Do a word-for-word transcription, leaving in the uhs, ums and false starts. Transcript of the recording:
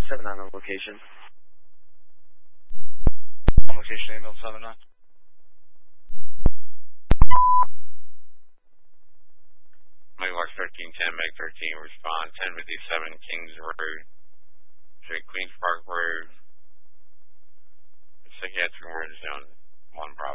seven nine on location. On location, ambulance seven nine. Mike Mark thirteen ten, Meg thirteen, respond ten fifty-seven Kings Road, Street Queens Park Road, psychiatric emergency zone.